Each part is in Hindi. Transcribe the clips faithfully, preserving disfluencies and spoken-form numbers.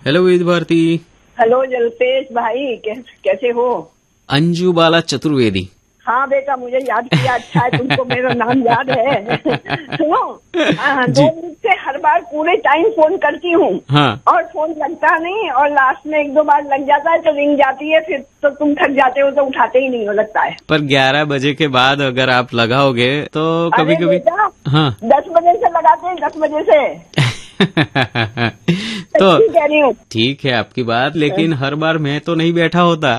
हेलो वेद भारती। हेलो जल्पेश भाई, कैसे हो? अंजू बाला चतुर्वेदी। हाँ बेटा, मुझे याद किया, अच्छा है तुमको मेरा नाम याद है। सुनो, दो मिनट से हर बार पूरे टाइम फोन करती हूँ। हाँ। और फोन लगता नहीं, और लास्ट में एक दो बार लग जाता है तो रिंग जाती है, फिर तो तुम थक जाते हो तो उठाते ही नहीं हो, लगता है। पर ग्यारह बजे के बाद अगर आप लगाओगे तो कभी अरे कभी बेटा, हाँ दस बजे से लगाते हैं, दस बजे से। तो कह रही हूँ। ठीक है आपकी बात, लेकिन हर बार मैं तो नहीं बैठा होता।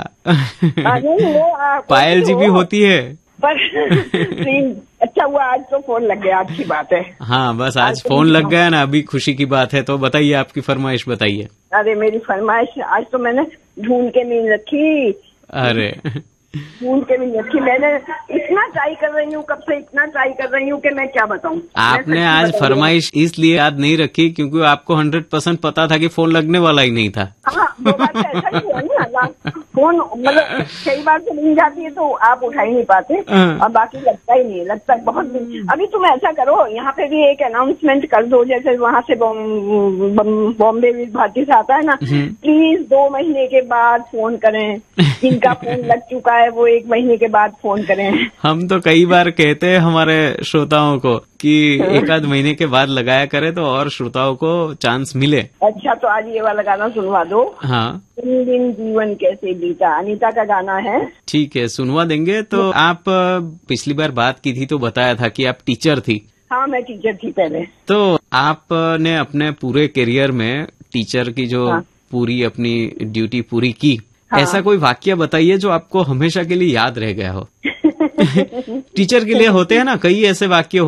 पायल जी भी होती है। पर अच्छा हुआ आज तो फोन लग गया, अच्छी बात है। हाँ, बस आज, आज फोन लग गया ना, अभी खुशी की बात है। तो बताइए, आपकी फरमाइश बताइए। अरे मेरी फरमाइश, आज तो मैंने ढूंढ के नहीं रखी। अरे ढूंढ के नहीं रखी मैंने, इतना ट्राई कर रही हूँ, कब से इतना ट्राई कर रही हूँ कि मैं क्या बताऊँ। आपने आज फरमाइश इसलिए याद नहीं रखी क्योंकि आपको हंड्रेड परसेंट पता था कि फोन लगने वाला ही नहीं था। हाँ, दो बार तो ऐसा ही है ना, फोन मतलब कई बार तो मिल जाती है तो आप उठा ही नहीं पाते, और बाकी लगता ही नहीं, लगता है बहुत। अभी तुम ऐसा करो, यहाँ पे भी एक अनाउंसमेंट कर दो, जैसे वहाँ से बॉम्बे विद भारती से आता है ना, प्लीज दो महीने के बाद फोन करें, जिनका फोन लग चुका है वो एक महीने के बाद फोन करें। हम तो कई बार कहते हैं हमारे श्रोताओं को कि एक आध महीने के बाद लगाया करे तो और श्रोताओं को चांस मिले। अच्छा, तो आज ये वाला गाना सुनवा दो। हाँ, तीन दिन जीवन कैसे बीता, अनीता का गाना है। ठीक है, सुनवा देंगे। तो आप पिछली बार बात की थी तो बताया था कि आप टीचर थी। हाँ, मैं टीचर थी पहले। तो आपने अपने पूरे करियर में टीचर की जो हाँ। पूरी अपनी ड्यूटी पूरी की, हाँ। ऐसा कोई वाक्य बताइए जो आपको हमेशा के लिए याद रह गया हो। टीचर के लिए होते हैं ना कई ऐसे वाक्य